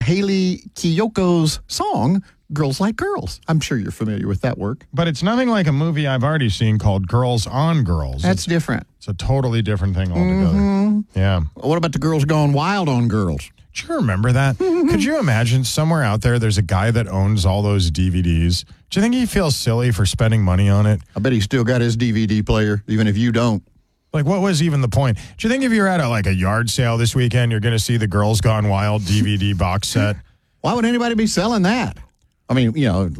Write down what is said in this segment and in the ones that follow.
Haley Kiyoko's song, Girls Like Girls. I'm sure you're familiar with that work. But it's nothing like a movie I've already seen called Girls on Girls. That's different. It's a totally different thing altogether. Mm-hmm. Yeah. What about the Girls Gone Wild on Girls? Do you remember that? Could you imagine somewhere out there's a guy that owns all those DVDs? Do you think he feels silly for spending money on it? I bet he's still got his DVD player, even if you don't. Like, what was even the point? Do you think if you're at a yard sale this weekend, you're going to see the Girls Gone Wild DVD box set? Why would anybody be selling that? I mean,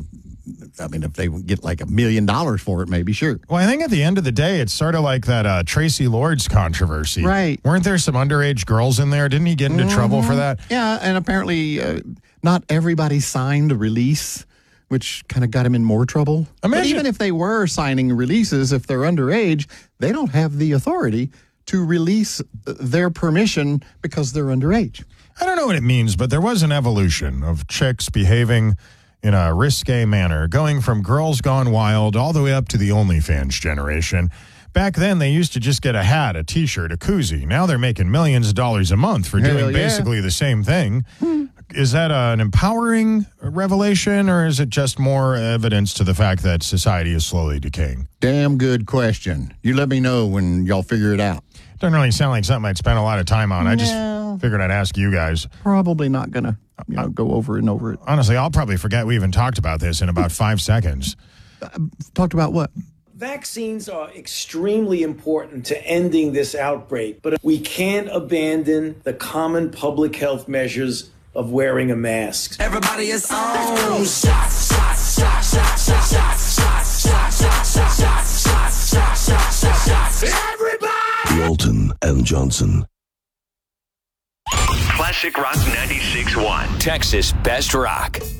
if they get like $1 million for it, maybe, sure. Well, I think at the end of the day, it's sort of like that Tracy Lords controversy. Right. Weren't there some underage girls in there? Didn't he get into trouble for that? Yeah, and apparently not everybody signed a release, which kind of got him in more trouble. But even if they were signing releases, if they're underage, they don't have the authority to release their permission because they're underage. I don't know what it means, but there was an evolution of chicks behaving in a risque manner, going from Girls Gone Wild all the way up to the OnlyFans generation. Back then, they used to just get a hat, a T-shirt, a koozie. Now they're making millions of dollars a month for doing basically the same thing. Is that an empowering revelation, or is it just more evidence to the fact that society is slowly decaying? Damn good question. You let me know when y'all figure it out. Doesn't really sound like something I'd spend a lot of time on. I just figured I'd ask you guys. Probably not going to go over and over it. Honestly, I'll probably forget we even talked about this in about 5 seconds. Talked about what? Vaccines are extremely important to ending this outbreak, but we can't abandon the common public health measures of wearing a mask. Everybody is on. Shots, shots, shots, shots, shots, shots, shots, shots, shots, shots, shots, shots, shots, shots, shots. Everybody! Walton and Johnson. Classic Rock 96.1. Texas Best Rock.